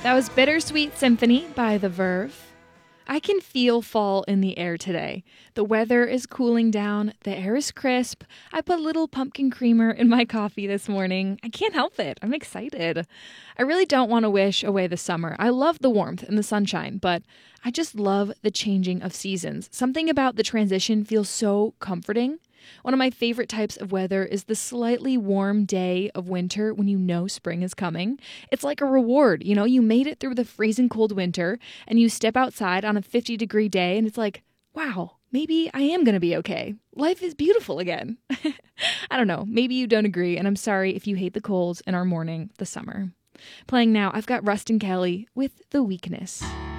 That was Bittersweet Symphony by The Verve. I can feel fall in the air today. The weather is cooling down, the air is crisp. I put a little pumpkin creamer in my coffee this morning. I can't help it. I'm excited. I really don't want to wish away the summer. I love the warmth and the sunshine, but I just love the changing of seasons. Something about the transition feels so comforting. One of my favorite types of weather is the slightly warm day of winter when you know spring is coming. It's like a reward, you made it through the freezing cold winter and you step outside on a 50-degree day and it's like, wow, maybe I am going to be okay. Life is beautiful again. I don't know, maybe you don't agree, and I'm sorry if you hate the cold and are mourning the summer. Playing now, I've got Rustin Kelly with The Weakness.